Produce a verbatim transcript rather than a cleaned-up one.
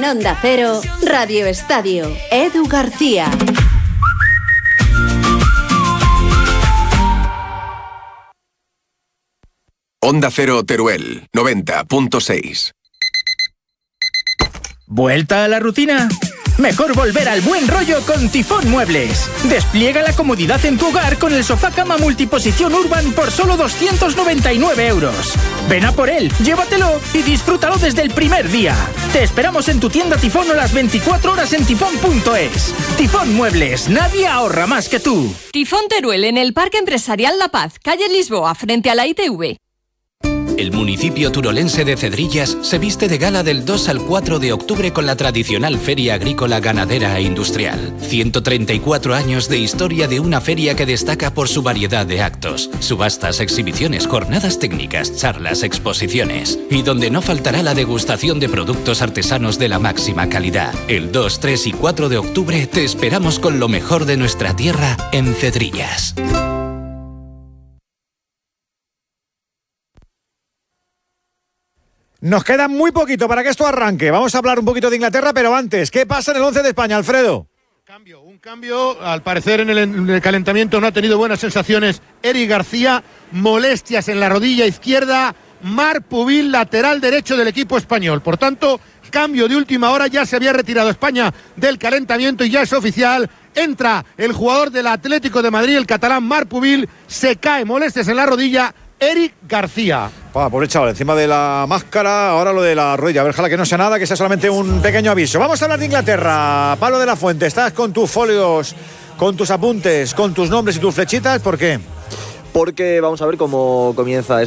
Onda Cero, Radio Estadio, Edu García. Onda Cero Teruel, noventa punto seis. ¿Vuelta a la rutina? Mejor volver al buen rollo con Tifón Muebles. Despliega la comodidad en tu hogar con el sofá cama multiposición Urban por solo doscientos noventa y nueve euros. Ven a por él, llévatelo y disfrútalo desde el primer día. Te esperamos en tu tienda Tifón o las veinticuatro horas en tifón punto es. Tifón Muebles, nadie ahorra más que tú. Tifón Teruel en el Parque Empresarial La Paz, calle Lisboa, frente a la I T V. El municipio turolense de Cedrillas se viste de gala del dos al cuatro de octubre con la tradicional Feria Agrícola, Ganadera e Industrial. ciento treinta y cuatro años de historia de una feria que destaca por su variedad de actos, subastas, exhibiciones, jornadas técnicas, charlas, exposiciones. Y donde no faltará la degustación de productos artesanos de la máxima calidad. El dos, tres y cuatro de octubre te esperamos con lo mejor de nuestra tierra en Cedrillas. Nos queda muy poquito para que esto arranque. Vamos a hablar un poquito de Inglaterra, pero antes, ¿qué pasa en el once de España, Alfredo? Cambio, un cambio, al parecer en el, en el calentamiento no ha tenido buenas sensaciones Eric García, molestias en la rodilla izquierda, Marc Pubil, lateral derecho del equipo español. Por tanto, cambio de última hora, ya se había retirado España del calentamiento y ya es oficial. Entra el jugador del Atlético de Madrid, el catalán Marc Pubil, se cae, molestias en la rodilla, Eric García. Ah, pobre chaval, encima de la máscara, ahora lo de la rodilla. A ver, ojalá que no sea nada, que sea solamente un pequeño aviso. Vamos a hablar de Inglaterra. Pablo de la Fuente, estás con tus folios, con tus apuntes, con tus nombres y tus flechitas, ¿por qué? Porque vamos a ver cómo comienza esta